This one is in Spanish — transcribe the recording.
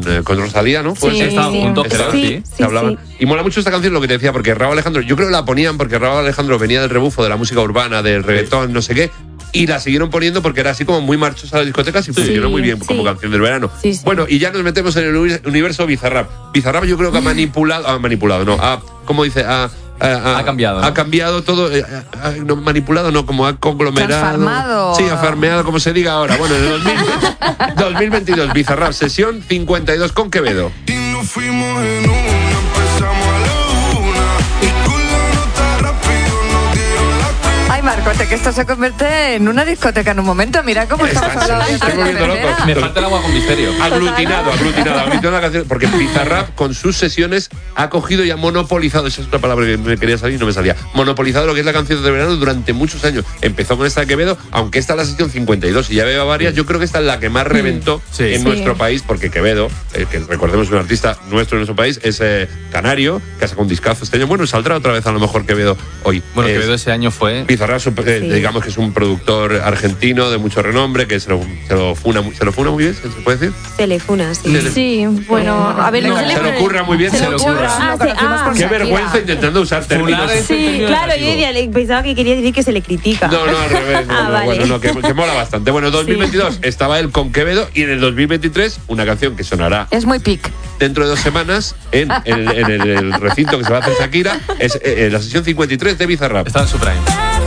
con Rosalía, ¿no? Sí, estaban juntos, sí. Se hablaban. Y mola mucho esta canción, lo que te decía, porque Rauw Alejandro, yo creo que la ponían porque Rauw Alejandro venía del rebufo de la música urbana, del reggaetón, no sé qué, y la siguieron poniendo porque era así como muy marchosa a las discotecas y funcionó muy bien como canción del verano. Sí. Bueno, y ya nos metemos en el universo Bizarrap. Bizarrap yo creo que ha manipulado, no, ¿cómo dice? Ha cambiado, ¿no? Ha cambiado todo, no, manipulado no, como ha conglomerado. Transformado. Sí, ha farmeado, como se diga ahora. Bueno, en el 2022, Bizarrap, sesión 52 con Quevedo. Y nos fuimos en una, empezamos a la una. Y con la nota rápido nos dieron la cuenta. Ay, Marcote, que esto se convierte en una discoteca en un momento. Mira cómo estamos hablando de Estoy volviendo carretera. locos. Me falta el agua con misterio. Aglutinado la canción, porque Bizarrap con sus sesiones ha cogido y ha monopolizado, esa es otra palabra que me quería salir y no me salía, monopolizado lo que es la canción de verano durante muchos años. Empezó con esta de Quevedo, aunque esta es la sesión 52 y ya veo varias, yo creo que esta es la que más reventó en nuestro país, porque Quevedo, que recordemos es un artista nuestro en nuestro país, es canario, que ha sacado un discazo este año. Bueno, saldrá otra vez a lo mejor Quevedo hoy. Bueno, Quevedo ese año fue... Bizarrap, digamos que es un productor argentino de mucho renombre, que se lo funa muy bien, ¿se puede decir? Se le funa, sí. Sí, bueno, a ver, No, se le ocurra muy bien. Se le ocurra. Qué vergüenza intentando usar términos. Sí, claro, yo pensaba que quería decir que se le critica. No, al revés. Vale. Bueno, no, que mola bastante. Bueno, 2022 estaba él con Quevedo y en el 2023 una canción que sonará Es muy pic. dentro de 2 semanas en el recinto que se va a hacer Shakira es la sesión 53 de Bizarrap. Está en su prime.